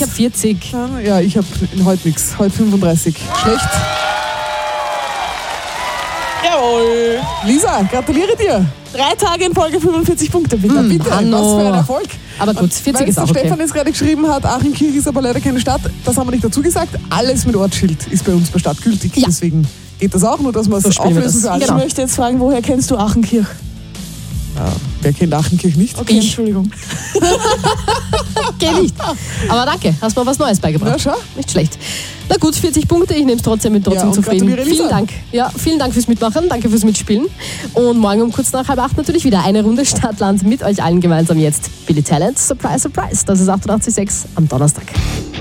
habe 40. Ja, ich habe heute nichts. Heute 35. Schlecht. Jawohl. Lisa, gratuliere dir. 3 Tage in Folge 45 Punkte, bitte. Bitte, was für ein Erfolg. Aber gut, 40 ist auch der okay. Stefan jetzt gerade geschrieben hat, Achenkirch ist aber leider keine Stadt. Das haben wir nicht dazu gesagt. Alles mit Ortsschild ist bei uns bei Stadt gültig. Ja. Deswegen geht das auch, nur dass wir es spielen wir auflösen das. für alle. Ich möchte jetzt fragen, woher kennst du Achenkirch? Wer kennt Achenkirch nicht? Okay, Ich. Entschuldigung. Geh nicht. Aber danke, hast mir was Neues beigebracht. Ja, schau. Nicht schlecht. Na gut, 40 Punkte, ich nehme es trotzdem mit, trotzdem und zufrieden. gratuliere, Lisa. Vielen Dank. Ja, vielen Dank fürs Mitmachen, danke fürs Mitspielen. Und morgen um kurz nach 7:30 natürlich wieder eine Runde Stadtland mit euch allen gemeinsam jetzt. Billy Talent, Surprise, Surprise. Das ist 88,6 am Donnerstag.